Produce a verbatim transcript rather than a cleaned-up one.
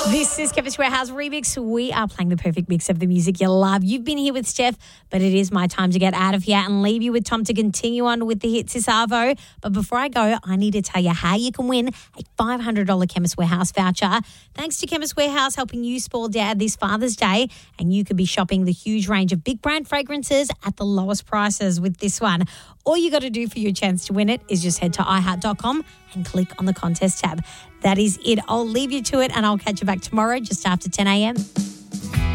This is Chemist Warehouse Remix. We are playing the perfect mix of the music you love. You've been here with Steph, but it is my time to get out of here and leave you with Tom to continue on with the hits this Arvo. But before I go, I need to tell you how you can win a five hundred dollars Chemist Warehouse voucher. Thanks to Chemist Warehouse helping you spoil Dad this Father's Day, and you could be shopping the huge range of big brand fragrances at the lowest prices with this one. All you got to do for your chance to win it is just head to i heart dot com and click on the contest tab. That is it. I'll leave you to it and I'll catch you back tomorrow just after ten a.m.